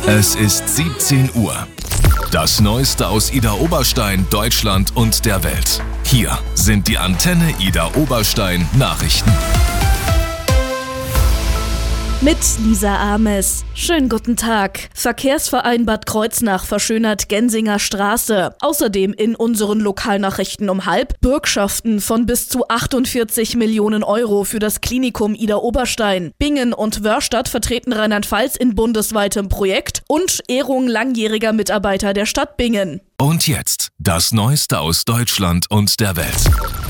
Es ist 17 Uhr. Das Neueste aus Ida Oberstein, Deutschland und der Welt. Hier sind die Antenne Ida Oberstein Nachrichten. Mit Lisa Ames. Schönen guten Tag. Verkehrsverein Bad Kreuznach verschönert Gensinger Straße. Außerdem in unseren Lokalnachrichten um 12:30 Bürgschaften von bis zu 48 Millionen Euro für das Klinikum Ida Oberstein. Bingen und Wörstadt vertreten Rheinland-Pfalz in bundesweitem Projekt und Ehrung langjähriger Mitarbeiter der Stadt Bingen. Und jetzt das Neueste aus Deutschland und der Welt.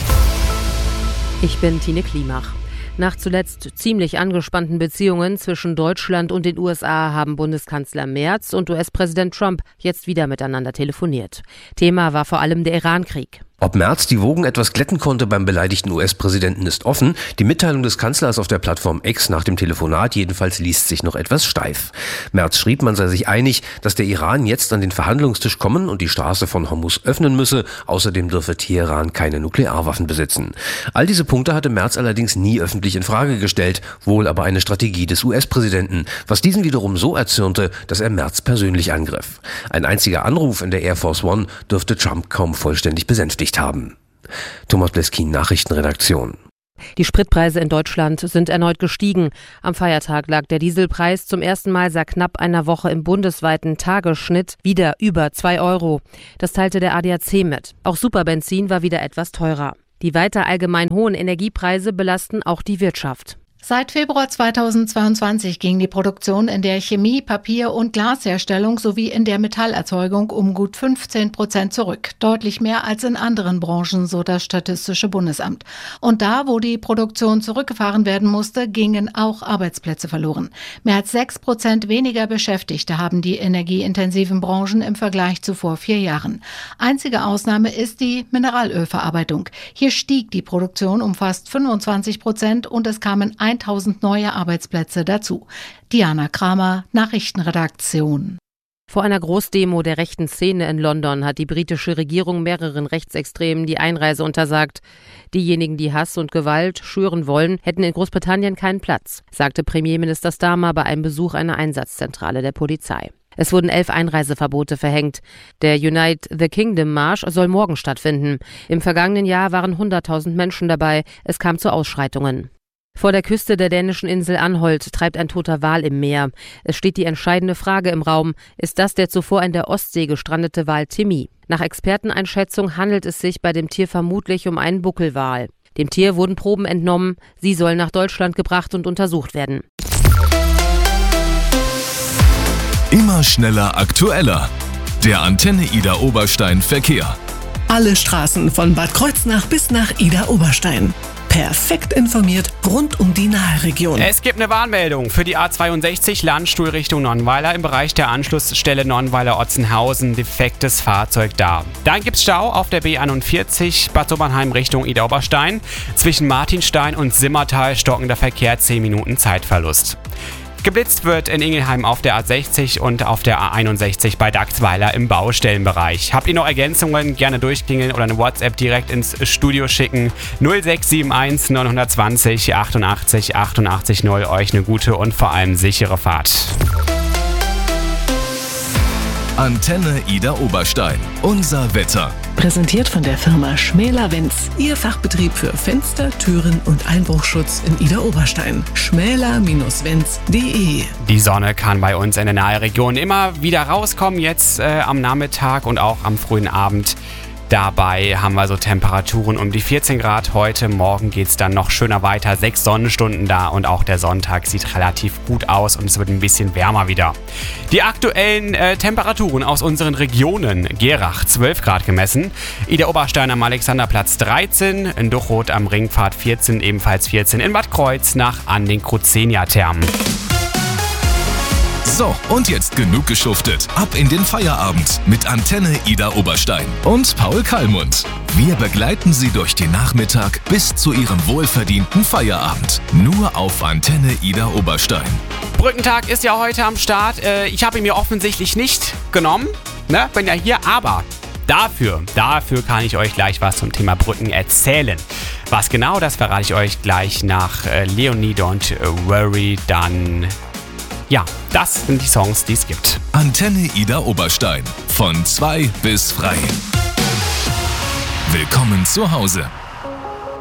Ich bin Tine Klimach. Nach zuletzt ziemlich angespannten Beziehungen zwischen Deutschland und den USA haben Bundeskanzler Merz und US-Präsident Trump jetzt wieder miteinander telefoniert. Thema war vor allem der Iran-Krieg. Ob Merz die Wogen etwas glätten konnte beim beleidigten US-Präsidenten ist offen. Die Mitteilung des Kanzlers auf der Plattform X nach dem Telefonat jedenfalls liest sich noch etwas steif. Merz schrieb, man sei sich einig, dass der Iran jetzt an den Verhandlungstisch kommen und die Straße von Hormuz öffnen müsse. Außerdem dürfe Teheran keine Nuklearwaffen besitzen. All diese Punkte hatte Merz allerdings nie öffentlich in Frage gestellt, wohl aber eine Strategie des US-Präsidenten, was diesen wiederum so erzürnte, dass er Merz persönlich angriff. Ein einziger Anruf in der Air Force One dürfte Trump kaum vollständig besänftigt haben. Thomas Bleskin, Nachrichtenredaktion. Die Spritpreise in Deutschland sind erneut gestiegen. Am Feiertag lag der Dieselpreis zum ersten Mal seit knapp einer Woche im bundesweiten Tagesschnitt wieder über 2 Euro. Das teilte der ADAC mit. Auch Superbenzin war wieder etwas teurer. Die weiter allgemein hohen Energiepreise belasten auch die Wirtschaft. Seit Februar 2022 ging die Produktion in der Chemie-, Papier- und Glasherstellung sowie in der Metallerzeugung um gut 15% zurück. Deutlich mehr als in anderen Branchen, so das Statistische Bundesamt. Und da, wo die Produktion zurückgefahren werden musste, gingen auch Arbeitsplätze verloren. Mehr als 6% weniger Beschäftigte haben die energieintensiven Branchen im Vergleich zu vor 4 Jahren. Einzige Ausnahme ist die Mineralölverarbeitung. Hier stieg die Produktion um fast 25% und es kamen 1000 neue Arbeitsplätze dazu. Diana Kramer, Nachrichtenredaktion. Vor einer Großdemo der rechten Szene in London hat die britische Regierung mehreren Rechtsextremen die Einreise untersagt. Diejenigen, die Hass und Gewalt schüren wollen, hätten in Großbritannien keinen Platz, sagte Premierminister Starmer bei einem Besuch einer Einsatzzentrale der Polizei. Es wurden 11 Einreiseverbote verhängt. Der Unite the Kingdom Marsch soll morgen stattfinden. Im vergangenen Jahr waren 100.000 Menschen dabei. Es kam zu Ausschreitungen. Vor der Küste der dänischen Insel Anholt treibt ein toter Wal im Meer. Es steht die entscheidende Frage im Raum: Ist das der zuvor in der Ostsee gestrandete Wal Timmy? Nach Experteneinschätzung handelt es sich bei dem Tier vermutlich um einen Buckelwal. Dem Tier wurden Proben entnommen. Sie sollen nach Deutschland gebracht und untersucht werden. Immer schneller, aktueller. Der Antenne Ida Oberstein Verkehr. Alle Straßen von Bad Kreuznach bis nach Ida Oberstein. Perfekt informiert rund um die Nahe-Region. Es gibt eine Warnmeldung für die A62 Landstuhl Richtung Nonnweiler im Bereich der Anschlussstelle Nonnweiler-Otzenhausen. Defektes Fahrzeug da. Dann gibt's Stau auf der B41 Bad Sobernheim Richtung Ida Oberstein. Zwischen Martinstein und Simmertal stockender Verkehr, 10 Minuten Zeitverlust. Geblitzt wird in Ingelheim auf der A60 und auf der A61 bei Dagsweiler im Baustellenbereich. Habt ihr noch Ergänzungen? Gerne durchklingeln oder eine WhatsApp direkt ins Studio schicken. 0671 920 88 88 0. Euch eine gute und vor allem sichere Fahrt. Antenne Ida Oberstein. Unser Wetter. Präsentiert von der Firma Schmäler-Wenz. Ihr Fachbetrieb für Fenster, Türen und Einbruchschutz in Ida Oberstein. schmäler-wenz.de. Die Sonne kann bei uns in der Nahe-Region immer wieder rauskommen, jetzt am Nachmittag und auch am frühen Abend. Dabei haben wir so Temperaturen um die 14 Grad heute. Morgen geht es dann noch schöner weiter. 6 Sonnenstunden da und auch der Sonntag sieht relativ gut aus und es wird ein bisschen wärmer wieder. Die aktuellen Temperaturen aus unseren Regionen. Gerach 12 Grad gemessen, Ida Oberstein am Alexanderplatz 13, in Duchroth am Ringpfad 14, ebenfalls 14, in Bad Kreuznach an den Cruzenia-Thermen. So, und jetzt genug geschuftet. Ab in den Feierabend mit Antenne Ida Oberstein und Paul Kallmund. Wir begleiten Sie durch den Nachmittag bis zu Ihrem wohlverdienten Feierabend. Nur auf Antenne Ida Oberstein. Brückentag ist ja heute am Start. Ich habe ihn mir offensichtlich nicht genommen. Ne? Bin ja hier, aber dafür kann ich euch gleich was zum Thema Brücken erzählen. Was genau, das verrate ich euch gleich nach Leonie Don't Worry, dann Ja, das sind die Songs, die es gibt. Antenne Ida Oberstein. Von 2 bis frei. Willkommen zu Hause.